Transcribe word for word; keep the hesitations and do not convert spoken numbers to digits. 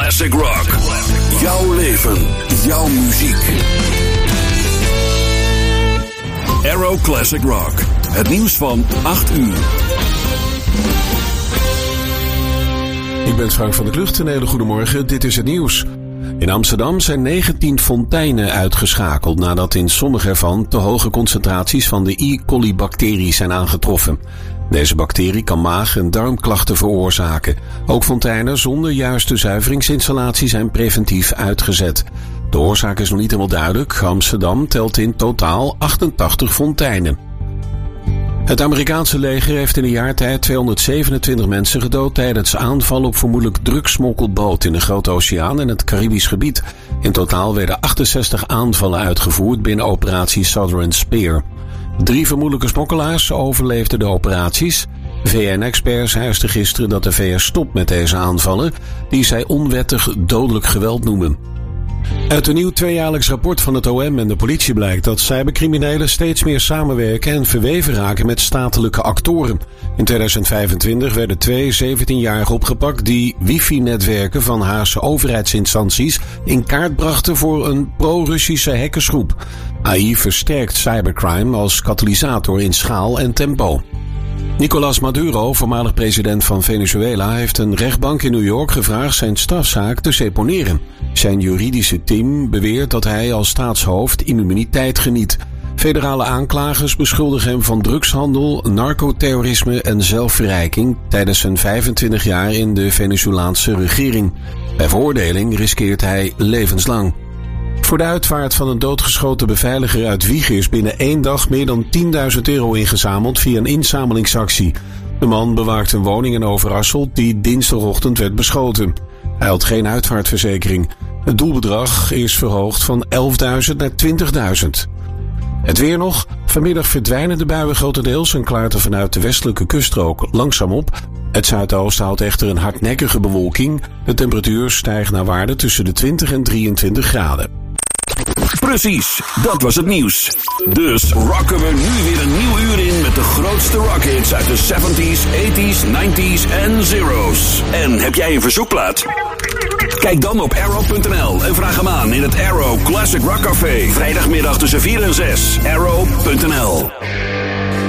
Classic Rock. Jouw leven, jouw muziek. Arrow Classic Rock. Het nieuws van acht uur. Ik ben Frank van der Klucht. Een hele goede morgen. Dit is het nieuws. In Amsterdam zijn negentien fonteinen uitgeschakeld nadat in sommige ervan te hoge concentraties van de E. coli-bacterie zijn aangetroffen. Deze bacterie kan maag- en darmklachten veroorzaken. Ook fonteinen zonder juiste zuiveringsinstallatie zijn preventief uitgezet. De oorzaak is nog niet helemaal duidelijk. Amsterdam telt in totaal achtentachtig fonteinen. Het Amerikaanse leger heeft in een jaar tijd tweehonderdzevenentwintig mensen gedood tijdens aanvallen op vermoedelijk drugssmokkelboot in de Grote Oceaan en het Caribisch gebied. In totaal werden achtenzestig aanvallen uitgevoerd binnen operatie Southern Spear. Drie vermoedelijke smokkelaars overleefden de operaties. V N-experts eisten gisteren dat de V S stopt met deze aanvallen, die zij onwettig dodelijk geweld noemen. Uit een nieuw tweejaarlijks rapport van het O M en de politie blijkt dat cybercriminelen steeds meer samenwerken en verweven raken met statelijke actoren. In tweeduizend vijfentwintig werden twee zeventienjarigen opgepakt die wifi-netwerken van Haagse overheidsinstanties in kaart brachten voor een pro-Russische hackersgroep. A I versterkt cybercrime als katalysator in schaal en tempo. Nicolás Maduro, voormalig president van Venezuela, heeft een rechtbank in New York gevraagd zijn strafzaak te seponeren. Zijn juridische team beweert dat hij als staatshoofd immuniteit geniet. Federale aanklagers beschuldigen hem van drugshandel, narcoterrorisme en zelfverrijking tijdens zijn vijfentwintig jaar in de Venezolaanse regering. Bij veroordeling riskeert hij levenslang. Voor de uitvaart van een doodgeschoten beveiliger uit Wijchen is binnen één dag meer dan tienduizend euro ingezameld via een inzamelingsactie. De man bewaakt een woning in Overasselt die dinsdagochtend werd beschoten. Hij had geen uitvaartverzekering. Het doelbedrag is verhoogd van elfduizend naar twintigduizend. Het weer nog. Vanmiddag verdwijnen de buien grotendeels en klaart er vanuit de westelijke kuststrook langzaam op. Het zuidoosten houdt echter een hardnekkige bewolking. De temperatuur stijgt naar waarde tussen de twintig en drieëntwintig graden. Precies, dat was het nieuws. Dus rocken we nu weer een nieuw uur in met de grootste rockhits uit de zeventies, tachtiger, negentiger en zero's. En heb jij een verzoekplaat? Kijk dan op arrow punt n l en vraag hem aan in het Arrow Classic Rock Café. Vrijdagmiddag tussen vier en zes. arrow punt n l